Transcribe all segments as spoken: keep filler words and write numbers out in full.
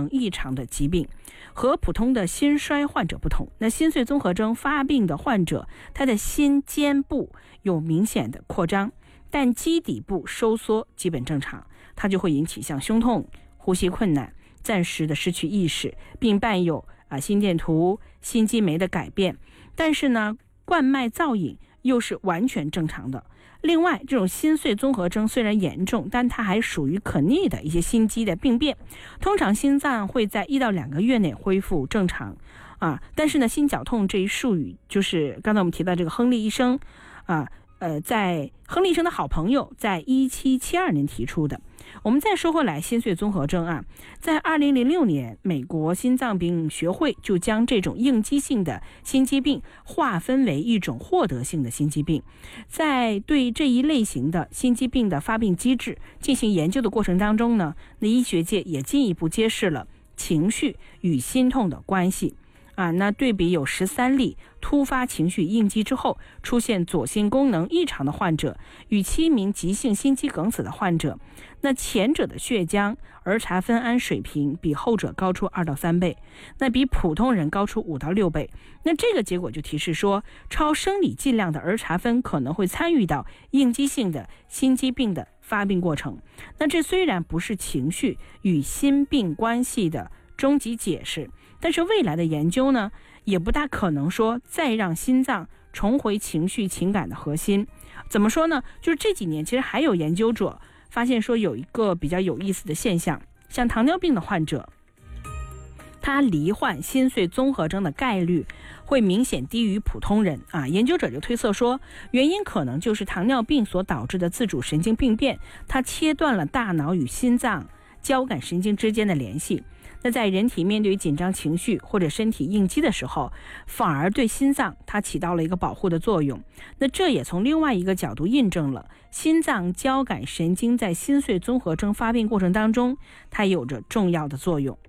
能异常的疾病。和普通的心衰患者不同，那心碎综合征发病的患者，他的心尖部有明显的扩张，但基底部收缩基本正常，它就会引起像胸痛、呼吸困难、暂时的失去意识，并伴有啊心电图、心肌酶的改变。但是呢，冠脉造影又是完全正常的。另外，这种心碎综合征虽然严重，但它还属于可逆的一些心肌的病变，通常心脏会在一到两个月内恢复正常啊。但是呢，心绞痛这一术语，就是刚才我们提到这个亨利医生啊，呃，在亨利医生的好朋友在一七七二年提出的。我们再说回来，心碎综合征啊，在二零零六年，美国心脏病学会就将这种应激性的心肌病划分为一种获得性的心肌病。在对这一类型的心肌病的发病机制进行研究的过程当中呢，那医学界也进一步揭示了情绪与心痛的关系。啊，那对比有十三例突发情绪应激之后出现左心功能异常的患者，与七名急性心肌梗死的患者，那前者的血浆儿茶酚胺水平比后者高出二到三倍，那比普通人高出五到六倍。那这个结果就提示说，超生理剂量的儿茶酚可能会参与到应激性的心肌病的发病过程。那这虽然不是情绪与心病关系的终极解释，但是未来的研究呢，也不大可能说再让心脏重回情绪情感的核心。怎么说呢？就是这几年其实还有研究者发现说，有一个比较有意思的现象，像糖尿病的患者，他罹患心碎综合征的概率会明显低于普通人啊。研究者就推测说，原因可能就是糖尿病所导致的自主神经病变，它切断了大脑与心脏交感神经之间的联系。那在人体面对紧张情绪或者身体应激的时候，反而对心脏它起到了一个保护的作用。那这也从另外一个角度印证了心脏交感神经在心碎综合征发病过程当中，它有着重要的作用。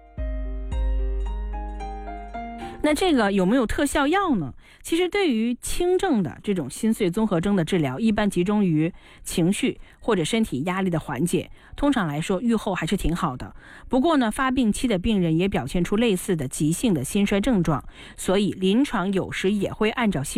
那这个有没有特效药呢？其实对于轻症的这种心碎综合征的治疗，一般集中于情绪或者身体压力的缓解，通常来说预后还是挺好的。不过呢，发病期的病人也表现出类似的急性的心衰症状，所以临床有时也会按照心